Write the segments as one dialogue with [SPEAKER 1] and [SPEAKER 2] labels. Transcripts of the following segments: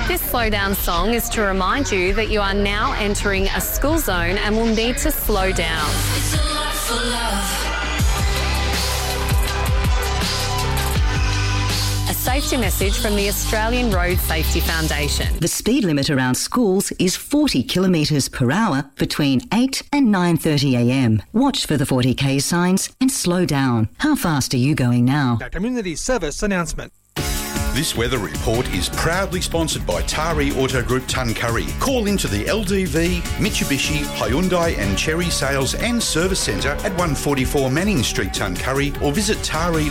[SPEAKER 1] This slow down song is to remind you that you are now entering a school zone and will need to slow down.
[SPEAKER 2] It's a lot for love.
[SPEAKER 1] A safety message from the Australian Road Safety Foundation.
[SPEAKER 3] The speed limit around schools is 40 kilometres per hour between 8 and 9:30am. Watch for the 40k signs and slow down. How fast are you going now?
[SPEAKER 4] A community service announcement.
[SPEAKER 5] This weather report is proudly sponsored by Tari Auto Group Tuncurry. Call into the LDV, Mitsubishi, Hyundai and Chery Sales and Service Centre at 144 Manning Street, Tuncurry, or visit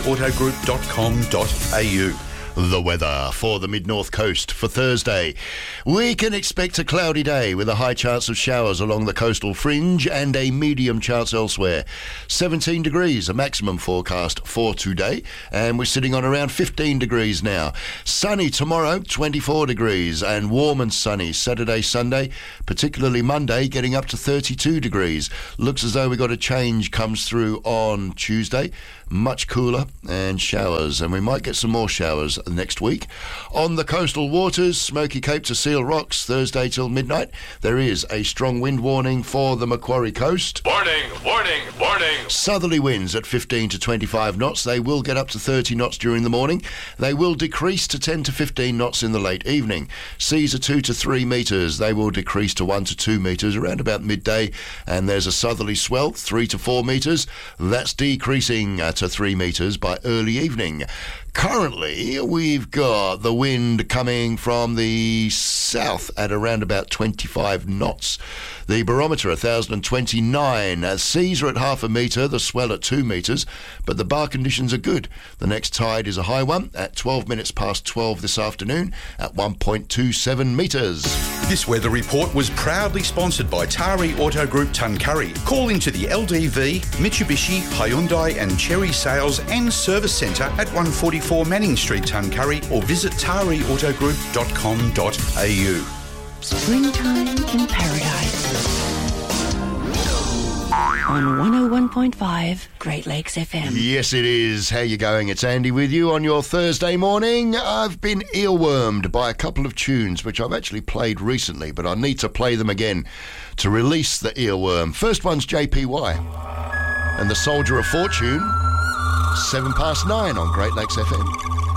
[SPEAKER 5] tariautogroup.com.au.
[SPEAKER 6] The weather for the mid-north coast for Thursday. We can expect a cloudy day with a high chance of showers along the coastal fringe and a medium chance elsewhere. 17 degrees, a maximum forecast for today, and we're sitting on around 15 degrees now. Sunny tomorrow, 24 degrees, and warm and sunny Saturday, Sunday, particularly Monday, getting up to 32 degrees. Looks as though we got a change comes through on Tuesday. Much cooler and showers, and we might get some more showers next week. On the coastal waters, Smoky Cape to Seal Rocks, Thursday till midnight, there is a strong wind warning for the Macquarie coast.
[SPEAKER 7] Warning, warning, warning.
[SPEAKER 6] Southerly winds at 15 to 25 knots. They will get up to 30 knots during the morning. They will decrease to 10 to 15 knots in the late evening. Seas are 2 to 3 metres. They will decrease to 1 to 2 metres around about midday. And there's a southerly swell, 3 to 4 metres. That's decreasing to 3 metres by early evening. Currently, we've got the wind coming from the south at around about 25 knots. The barometer, 1,029. Seas are at half a metre, the swell at 2 metres, but the bar conditions are good. The next tide is a high one at 12 minutes past 12 this afternoon at 1.27 metres.
[SPEAKER 5] This weather report was proudly sponsored by Tari Auto Group Tuncurry. Call into the LDV, Mitsubishi, Hyundai and Chery Sales and Service Centre at 144 Manning Street, Tuncurry, or visit tariautogroup.com.au.
[SPEAKER 3] Springtime in paradise. On 101.5 Great Lakes FM.
[SPEAKER 6] Yes, it is. How you going? It's Andy with you on your Thursday morning. I've been earwormed by a couple of tunes which I've actually played recently, but I need to play them again to release the earworm. First one's JPY and the Soldier of Fortune, 9:07 on Great Lakes FM.